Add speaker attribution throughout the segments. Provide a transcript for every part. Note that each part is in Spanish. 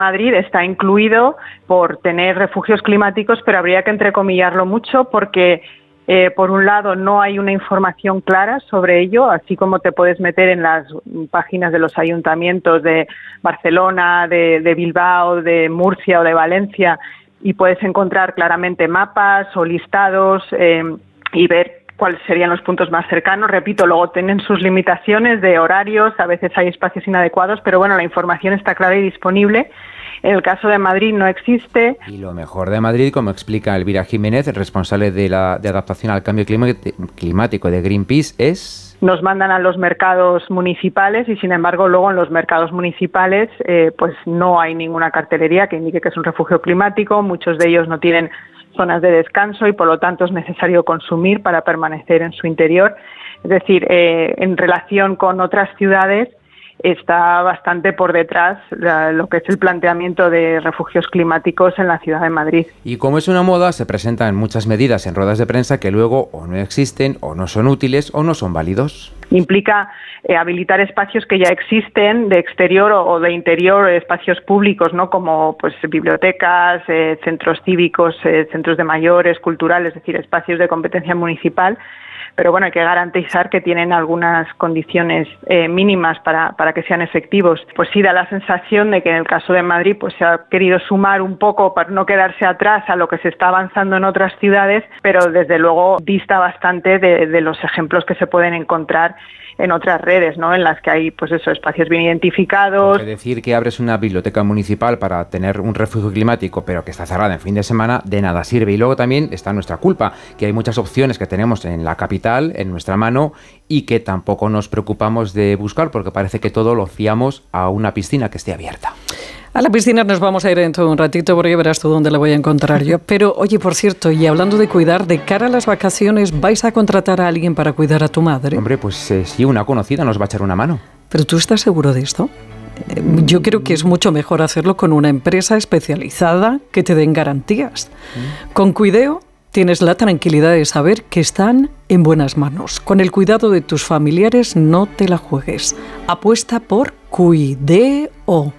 Speaker 1: Madrid está incluido por tener refugios climáticos, pero habría que entrecomillarlo mucho porque, por un lado, no hay una información clara sobre ello, así como te puedes meter en las páginas de los ayuntamientos de Barcelona, de Bilbao, de Murcia o de Valencia, y puedes encontrar claramente mapas o listados y ver cuáles serían los puntos más cercanos. Repito, luego tienen sus limitaciones de horarios, a veces hay espacios inadecuados, pero bueno, la información está clara y disponible. En el caso de Madrid no existe.
Speaker 2: Y lo mejor de Madrid, como explica Elvira Jiménez, responsable de adaptación al cambio climático de Greenpeace, es...
Speaker 1: Nos mandan a los mercados municipales y, sin embargo, luego en los mercados municipales pues no hay ninguna cartelería que indique que es un refugio climático. Muchos de ellos no tienen zonas de descanso y, por lo tanto, es necesario consumir para permanecer en su interior. Es decir, en relación con otras ciudades, está bastante por detrás lo que es el planteamiento de refugios climáticos en la ciudad de Madrid.
Speaker 2: Y como es una moda, se presentan muchas medidas en ruedas de prensa que luego o no existen, o no son útiles, o no son válidos.
Speaker 1: Implica habilitar espacios que ya existen de exterior o de interior, espacios públicos, ¿no? Como pues bibliotecas, centros cívicos, centros de mayores, culturales, es decir, espacios de competencia municipal. Pero bueno, hay que garantizar que tienen algunas condiciones mínimas para que sean efectivos. Pues sí, da la sensación de que en el caso de Madrid pues se ha querido sumar un poco para no quedarse atrás a lo que se está avanzando en otras ciudades, pero desde luego dista bastante de los ejemplos que se pueden encontrar en otras redes, ¿no? En las que hay, pues eso, espacios bien identificados.
Speaker 2: Porque decir que abres una biblioteca municipal para tener un refugio climático, pero que está cerrada en fin de semana, de nada sirve. Y luego también está nuestra culpa, que hay muchas opciones que tenemos en la capital, en nuestra mano, y que tampoco nos preocupamos de buscar, porque parece que todo lo fiamos a una piscina que esté abierta.
Speaker 3: A la piscina nos vamos a ir dentro de un ratito porque verás tú dónde la voy a encontrar yo. Pero, oye, por cierto, y hablando de cuidar, de cara a las vacaciones, ¿vais a contratar a alguien para cuidar a tu madre?
Speaker 2: Hombre, pues sí, una conocida nos va a echar una mano.
Speaker 3: ¿Pero tú estás seguro de esto? Yo creo que es mucho mejor hacerlo con una empresa especializada que te den garantías. Con Cuideo tienes la tranquilidad de saber que están en buenas manos. Con el cuidado de tus familiares no te la juegues. Apuesta por Cuideo.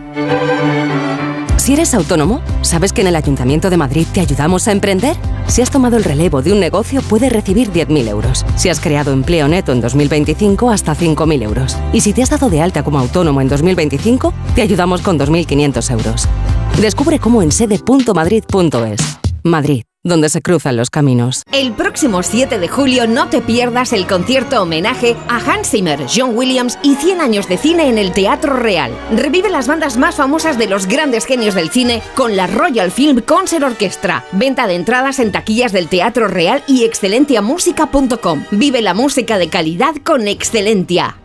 Speaker 4: Si eres autónomo, ¿sabes que en el Ayuntamiento de Madrid te ayudamos a emprender? Si has tomado el relevo de un negocio, puedes recibir 10.000 euros. Si has creado empleo neto en 2025, hasta 5.000 euros. Y si te has dado de alta como autónomo en 2025, te ayudamos con 2.500 euros. Descubre cómo en sede.madrid.es. Madrid, donde se cruzan los caminos.
Speaker 5: El próximo 7 de julio no te pierdas el concierto homenaje a Hans Zimmer, John Williams y 100 años de cine en el Teatro Real. Revive las bandas más famosas de los grandes genios del cine con la Royal Film Concert Orchestra. Venta de entradas en taquillas del Teatro Real y excelentiamusica.com. Vive la música de calidad con Excelentia.